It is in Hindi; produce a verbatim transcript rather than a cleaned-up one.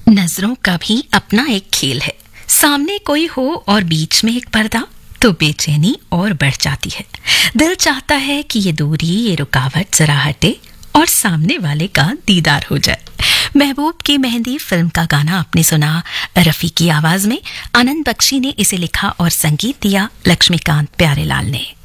नजरों का भी अपना एक खेल है। सामने कोई हो और बीच में एक पर्दा, तो बेचैनी और बढ़ जाती है। दिल चाहता है कि ये दूरी, ये रुकावट जरा हटे और सामने वाले का दीदार हो जाए। महबूब की मेहंदी फिल्म का गाना आपने सुना रफी की आवाज में। आनंद बख्शी ने इसे लिखा और संगीत दिया लक्ष्मीकांत प्यारेलाल ने।